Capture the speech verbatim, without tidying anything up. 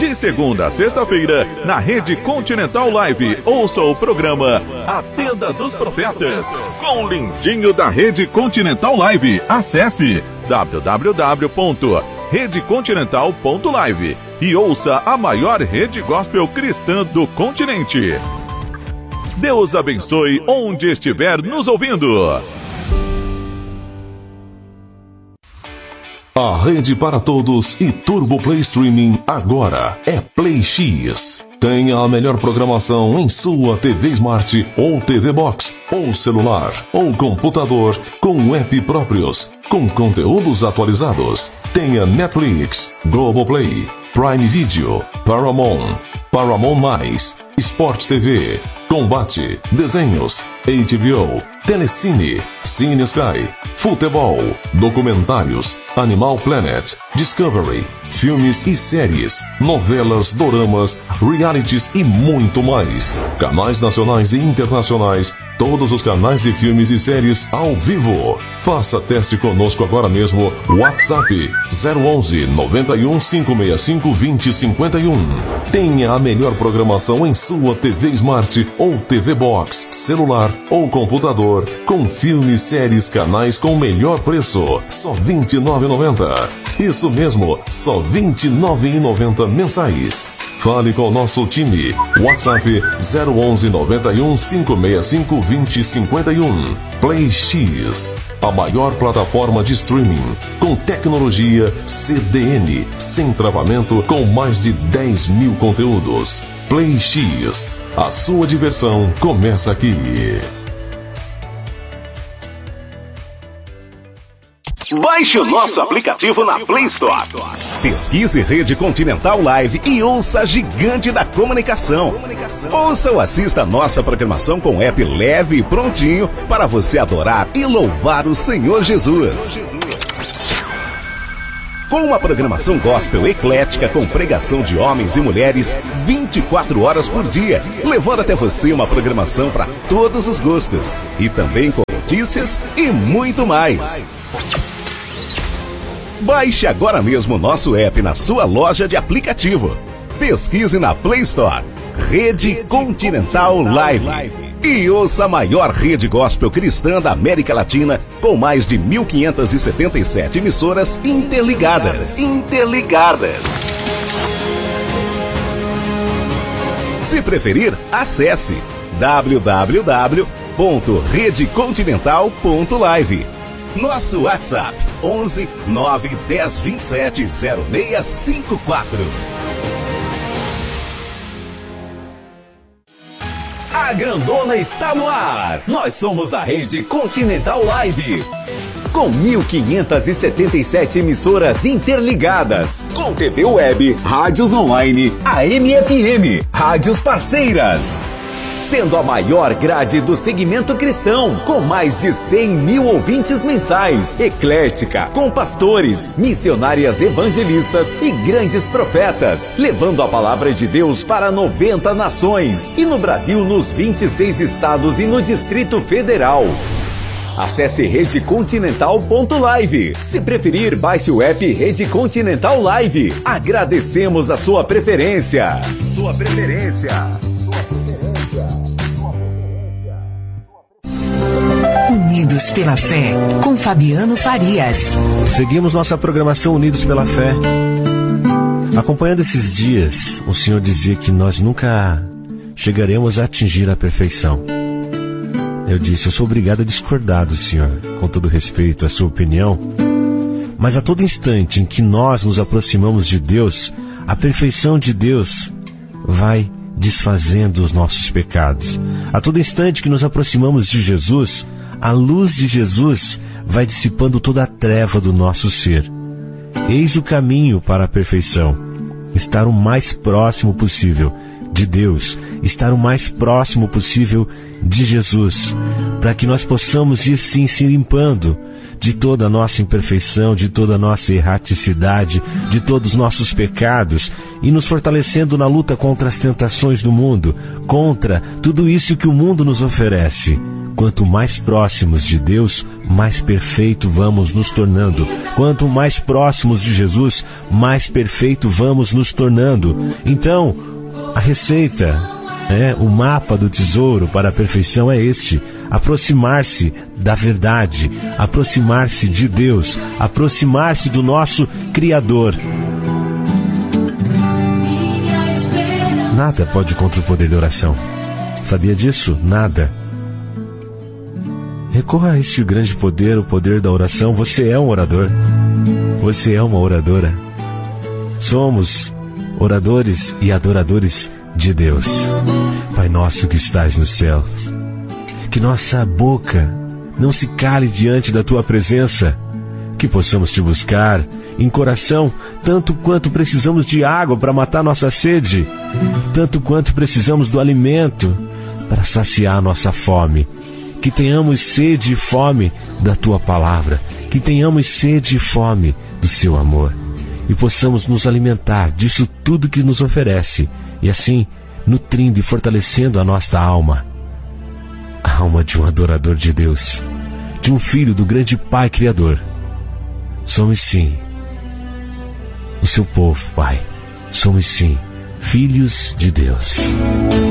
De segunda a sexta-feira, na Rede Continental Live, ouça o programa A Tenda dos Profetas, com o lindinho da Rede Continental Live. Acesse w w w ponto rede continental ponto live e ouça a maior rede gospel cristã do continente. Deus abençoe onde estiver nos ouvindo. A rede para todos e Turbo Play Streaming agora é Play X. Tenha a melhor programação em sua T V Smart ou T V Box, ou celular, ou computador, com app próprios, com conteúdos atualizados. Tenha Netflix, Globoplay, Prime Video, Paramount, Paramount Mais, Sport T V, Combate, Desenhos, H B O, Telecine, Cine Sky, Futebol, Documentários, Animal Planet, Discovery, filmes e séries, novelas, doramas, realities e muito mais. Canais nacionais e internacionais, todos os canais de filmes e séries ao vivo. Faça teste conosco agora mesmo. WhatsApp zero onze, noventa e um, cinco seis cinco, vinte, cinquenta e um. Tenha a melhor programação em sua T V Smart ou T V Box, celular ou computador, com filmes, séries, canais com melhor preço. Só vinte e nove reais e noventa centavos. Isso mesmo, só vinte e nove reais e noventa centavos mensais. Fale com o nosso time. WhatsApp zero onze, noventa e um, cinco seis cinco, vinte, cinquenta e um. Play X, a maior plataforma de streaming com tecnologia C D N, sem travamento, com mais de dez mil conteúdos. Play X, a sua diversão começa aqui. Baixe o nosso aplicativo na Play Store. Pesquise Rede Continental Live e ouça a gigante da comunicação. Ouça ou assista a nossa programação com app leve e prontinho para você adorar e louvar o Senhor Jesus. Com uma programação gospel eclética com pregação de homens e mulheres vinte e quatro horas por dia, levando até você uma programação para todos os gostos e também com notícias e muito mais. Baixe agora mesmo o nosso app na sua loja de aplicativo. Pesquise na Play Store Rede Continental Live e ouça a maior rede gospel cristã da América Latina com mais de mil quinhentas e setenta e sete emissoras interligadas. Interligadas. Se preferir, acesse w w w ponto rede continental ponto live. Nosso WhatsApp onze, nove, dez, vinte e sete, zero seis cinco quatro. A grandona está no ar. Nós somos a Rede Continental Live, com mil quinhentas e setenta e sete emissoras interligadas, com T V web, rádios online, A M F M, rádios parceiras, sendo a maior grade do segmento cristão, com mais de cem mil ouvintes mensais, eclética, com pastores, missionárias evangelistas e grandes profetas, levando a palavra de Deus para noventa nações, e no Brasil nos vinte e seis estados e no Distrito Federal. Acesse rede continental ponto live. Se preferir, baixe o app Rede Continental Live. Agradecemos a sua preferência. Sua preferência. Unidos pela Fé, com Fabiano Farias. Seguimos nossa programação Unidos pela Fé. Acompanhando esses dias, o Senhor dizia que nós nunca chegaremos a atingir a perfeição. Eu disse, eu sou obrigado a discordar do Senhor, com todo respeito à sua opinião, mas a todo instante em que nós nos aproximamos de Deus, a perfeição de Deus vai desfazendo os nossos pecados. A todo instante que nos aproximamos de Jesus, a luz de Jesus vai dissipando toda a treva do nosso ser. Eis o caminho para a perfeição: estar o mais próximo possível de Deus, estar o mais próximo possível de Jesus, para que nós possamos ir sim se limpando de toda a nossa imperfeição, de toda a nossa erraticidade, de todos os nossos pecados, e nos fortalecendo na luta contra as tentações do mundo, contra tudo isso que o mundo nos oferece, quanto mais próximos de Deus, mais perfeito vamos nos tornando. Quanto mais próximos de Jesus, mais perfeito vamos nos tornando. Então, a receita, né, o mapa do tesouro para a perfeição é este: aproximar-se da verdade, aproximar-se de Deus, aproximar-se do nosso Criador. Nada pode contra o poder da oração. Sabia disso? Nada. Recorra a este grande poder, o poder da oração. Você é um orador. Você é uma oradora. Somos oradores e adoradores de Deus. Pai nosso que estás nos céus, que nossa boca não se cale diante da Tua presença, que possamos Te buscar em coração, tanto quanto precisamos de água para matar nossa sede, tanto quanto precisamos do alimento para saciar nossa fome. Que tenhamos sede e fome da Tua palavra, que tenhamos sede e fome do Seu amor, e possamos nos alimentar disso tudo que nos oferece, e assim, nutrindo e fortalecendo a nossa alma, a alma de um adorador de Deus, de um filho do grande Pai Criador. Somos sim o Seu povo, Pai. Somos sim filhos de Deus.